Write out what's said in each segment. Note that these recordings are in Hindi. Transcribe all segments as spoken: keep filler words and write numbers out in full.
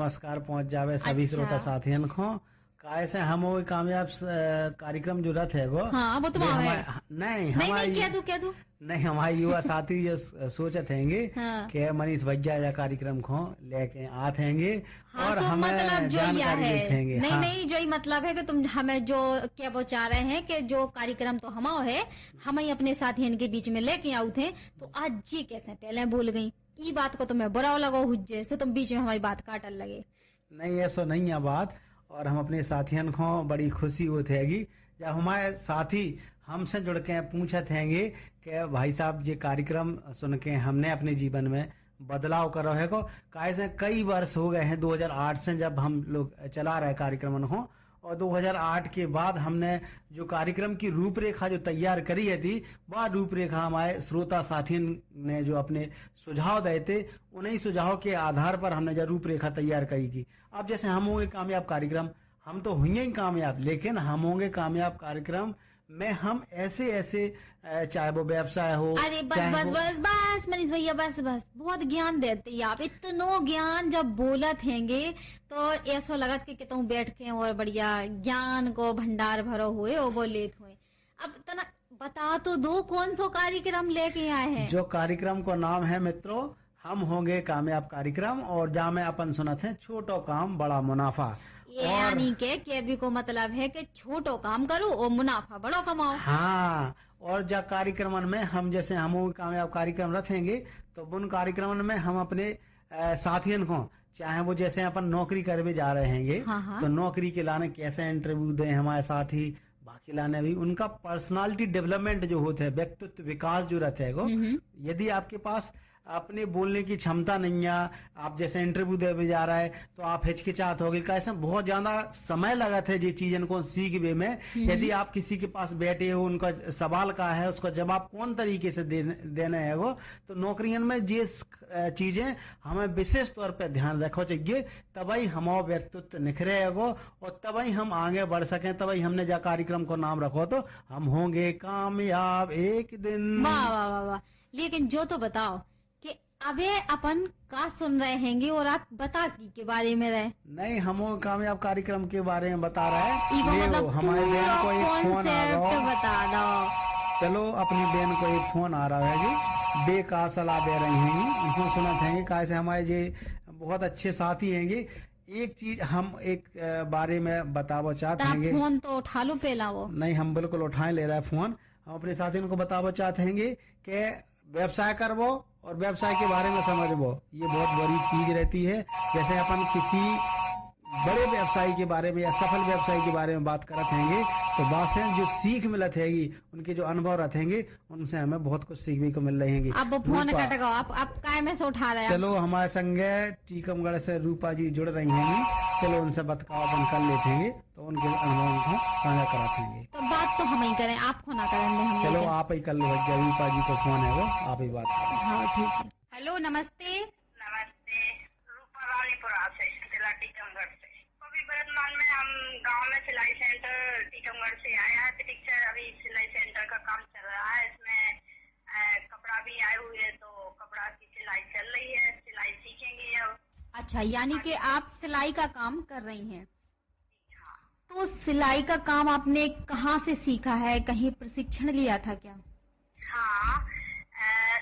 नमस्कार पहुंच जावे सभी अच्छा। श्रोता साथियन को। काहे से हम वो कामयाब स- कार्यक्रम जो रथ है वो हाँ वो तो वे वहाँ है। हमारे- नहीं नहीं हमारे नहीं क्या तू क्या तू नहीं हमारे युवा साथी जो सोचत हैंगे हाँ। कि मनीष भैया या कार्यक्रम को लेके आते हैंगे हाँ और सो हमें मतलब जो यह जानकारी है देते हैंगे। नहीं हाँ। नहीं जो ही मतलब है कि तुम हमें जो क्या वो चाह रहे हैं कि जो कार्यक्रम तो हमाओ है हम ही अपने साथियन के बीच में लेके आऊ थे तो आज जी कैसे पहले भूल गई ई बात को तुम्हें बुरा लगो हुज्जे से तुम बीच में हमारी बात काटन लगे। नहीं ऐसा नहीं है बात और हम अपने साथियन को बड़ी खुशी होती हैगी जब हमारे साथी हमसे जुड़ के पूछत हैंगे कि भाई साहब ये कार्यक्रम सुन के हमने अपने जीवन में बदलाव करो है को काहे से कई वर्ष हो गए हैं दो हज़ार आठ से जब हम लोग चला रहे कार्यक्रमन को और दो हज़ार आठ के बाद हमने जो कार्यक्रम की रूपरेखा जो तैयार करी है थी वह रूपरेखा हमारे श्रोता साथियों ने जो अपने सुझाव दिए थे उन्हीं सुझाव के आधार पर हमने जो रूपरेखा तैयार करी थी। अब जैसे हम होंगे कामयाब कार्यक्रम हम तो हुए ही कामयाब लेकिन हम होंगे कामयाब कार्यक्रम में हम ऐसे ऐसे अ, चाहे वो व्यवसाय हो अरे बस चाहे बस वो- बस बस मनीष भैया बस बस बहुत ज्ञान देते हैं आप इतनो ज्ञान जब बोलत हैंगे तो ऐसा लगत कि तुम बैठ के और बढ़िया ज्ञान को भंडार भरो हुए और वो लेत हुए। अब तना बता तो दो कौन सो कार्यक्रम लेके आए हैं। जो कार्यक्रम को नाम है मित्रों हम होंगे कामयाब कार्यक्रम और जहाँ में अपन सुनत है छोटो काम बड़ा मुनाफा। ये यानी के के भी को मतलब है कि छोटो काम करो और मुनाफा बड़ो कमाओ। हाँ और जब कार्यक्रमन में हम जैसे हम वो कामयाब कार्यक्रम रखेंगे तो उन कार्यक्रमन में हम अपने अ, साथियन को चाहे वो जैसे अपन नौकरी कर भी जा रहे हैंगे हाँ, हाँ। तो नौकरी के लाने कैसे इंटरव्यू दें हमारे साथी बाकी लाने भी उनका पर्सनालिटी डेवलपमेंट जो होता है व्यक्तित्व विकास जो रहता है वो यदि आपके पास अपने बोलने की क्षमता नहीं है आप जैसे इंटरव्यू दे जा रहा है तो आप हिचकिचात होगे कैसे बहुत ज्यादा समय लगा था ये चीजन को सीखने में। यदि आप किसी के पास बैठे हो उनका सवाल का है उसका जवाब कौन तरीके से दे, देना है वो तो नौकरियन में ये चीजें हमें विशेष तौर पर ध्यान रखो चाहिए तभी हमारा व्यक्तित्व निखरे है वो और तभी हम आगे बढ़ सकें तभी हमने जा कार्यक्रम को नाम रखो तो हम होंगे कामयाब एक दिन। वाह वाह वाह वाह लेकिन जो तो बताओ कि अबे अपन का सुन रहे हैंगे और आप बता की के बारे में रहे। नहीं हम वो कामयाब कार्यक्रम के बारे में बता रहे हैं इको ये मतलब वो, हमारे बहन को एक फोन आ रहा कॉन्सेप्ट हो। बता दो। चलो अपनी बहन को एक फोन आ रहा है जी बेका सलाह दे रही हैं उनको सुना चाहेंगे कैसे हमारे जे बहुत अच्छे साथी हैंगे। एक चीज हम एक अ, बारे में बतावो चाहते ता हैंगे। फोन तो उठा लो पहला वो। नहीं हम बिल्कुल उठाए ले रहा है फोन हम अपने साथियों को बतावो चाहते हैंगे कि व्यवसाय करवो और व्यवसाय के बारे में समझबो ये बहुत बड़ी चीज रहती है। जैसे अपन किसी बड़े व्यवसायी के बारे में या सफल व्यवसायी के बारे में बात करत हैंगे तो बात से जो सीख मिलत हैगी उनके जो अनुभव रहते हैंगे उनसे हमें बहुत कुछ सीखने को मिल रही हैंगी। अब वो फोन रूपा, कटेगा आप आप काय में से उठा रहे हैं। चलो हमारे संगे टीकमगढ़ से रूपा जी जुड़ रही हैं चलो उनसे बतकाव अपन कर लेते हैं तो उनके अनुभव को साझा कराते हैं। तो बात तो हम ही करें आप को ना करें दे हम चलो लेके। आप ही कर लो भैया रूपा जी को फोन है वो आप ही बात करो। हाँ ठीक है। हेलो नमस्ते। नमस्ते रूपा रानीपुरा से जिला टीकमगढ़ से। अभी वर्तमान में हम गांव में सिलाई सेंटर टीकमगढ़ से आया है पिक्चर अभी सिलाई सेंटर का काम चल रहा है इसमें अ, कपड़ा भी आए हुए है तो कपड़ा की सिलाई चल रही है सिलाई सीखेंगे अब। अच्छा यानी कि आप सिलाई का काम कर रही हैं। हाँ तो सिलाई का काम आपने कहाँ से सीखा है कहीं प्रशिक्षण लिया था क्या। हाँ अ,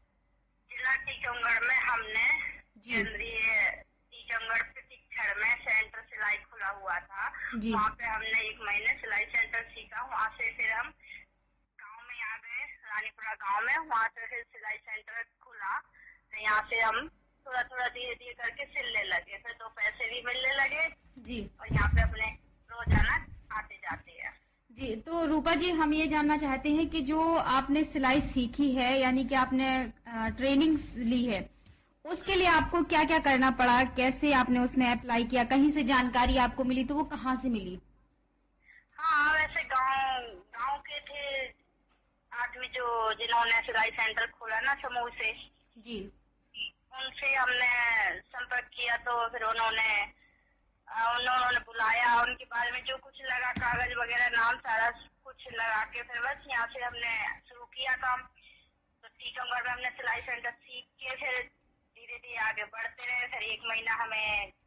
जिला टीकमगढ़ में हमने जी। केंद्रीय टीकमगढ़ प्रशिक्षण में सेंटर सिलाई खुला हुआ था जी। वहाँ पे हमने एक महीने सिलाई सेंटर सीखा वहाँ से फिर हम गांव में आ गए रानीपुरा गांव में वहाँ से फिर सिलाई सेंटर खुला तो यहाँ से हम थोड़ा थोड़ा धीरे धीरे करके सिलने लगे फिर तो पैसे भी मिलने लगे जी और यहाँ पे अपने रोजाना आते जाते हैं। जी तो रूपा जी हम ये जानना चाहते हैं कि जो आपने सिलाई सीखी है यानी कि आपने अ, ट्रेनिंग ली है उसके लिए आपको क्या क्या करना पड़ा कैसे आपने उसमें अप्लाई किया कहीं से जानकारी आपको मिली तो वो कहाँ से मिली। हाँ वैसे गांव गांव के थे आदमी जो जिन्होंने सिलाई सेंटर खोला ना समूह से जी उनसे हमने संपर्क किया तो फिर उन्होंने अ, उन्होंने बुलाया उनके बारे में जो कुछ लगा कागज वगैरह नाम सारा कुछ लगा के फिर बस यहाँ से हमने शुरू किया काम तो टीकमगढ़ में हमने सिलाई सेंटर सीख के फिर धीरे धीरे आगे बढ़ते रहे फिर एक महीना हमें